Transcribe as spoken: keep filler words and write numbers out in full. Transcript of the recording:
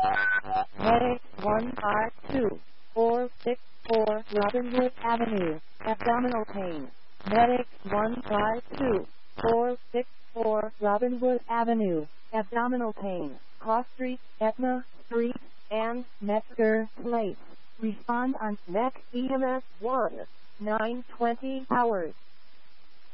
Medic one five two four six four Robinwood Avenue, abdominal pain. Medic one five two four six four Robinwood Avenue, abdominal pain. Cross Street, Etna Street, and Metzger Place. Respond on N E C E M S one, nine twenty hours.